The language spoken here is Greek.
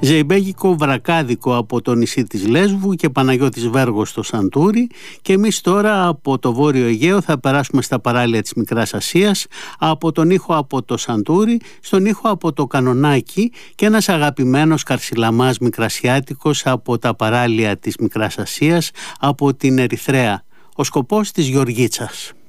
Ζεϊμπέγικο βρακάδικο από το νησί της Λέσβου και Παναγιώτης Βέργος στο Σαντούρι, και εμείς τώρα από το Βόρειο Αιγαίο θα περάσουμε στα παράλια της Μικράς Ασίας, από τον ήχο από το Σαντούρι στον ήχο από το Κανονάκι και ένας αγαπημένος καρσιλαμάς μικρασιάτικος από τα παράλια της Μικράς Ασίας, από την Ερυθρέα, ο σκοπός της Γεωργίτσας.